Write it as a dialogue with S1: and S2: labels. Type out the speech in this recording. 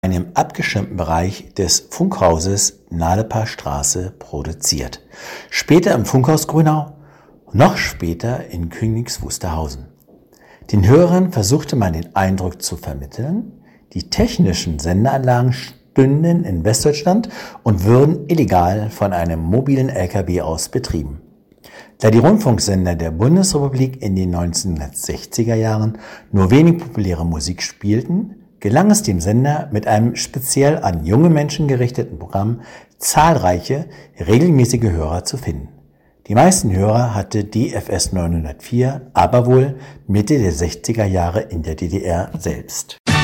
S1: einem abgeschirmten Bereich des Funkhauses Naleper Straße produziert. Später im Funkhaus Grünau, noch später in Königs Wusterhausen. Den Hörern versuchte man den Eindruck zu vermitteln, die technischen Sendeanlagen stünden in Westdeutschland und würden illegal von einem mobilen LKW aus betrieben. Da die Rundfunksender der Bundesrepublik in den 1960er Jahren nur wenig populäre Musik spielten, gelang es dem Sender mit einem speziell an junge Menschen gerichteten Programm zahlreiche, regelmäßige Hörer zu finden. Die meisten Hörer hatte DFS 904 aber wohl Mitte der 60er Jahre in der DDR selbst.